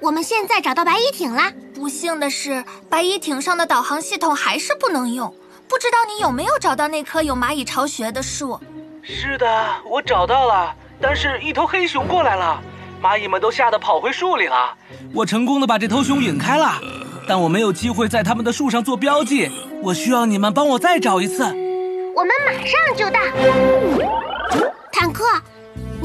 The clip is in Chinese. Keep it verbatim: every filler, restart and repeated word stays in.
我们现在找到白蚁町了。 不幸的是，白蚁町上的导航系统还是不能用。不知道你有没有找到那棵有蚂蚁巢穴的树？ 是的，我找到了，但是一头黑熊过来了，蚂蚁们都吓得跑回树里了。 我成功的把这头熊引开了，但我没有机会在他们的树上做标记。我需要你们帮我再找一次。 我们马上就到。坦克，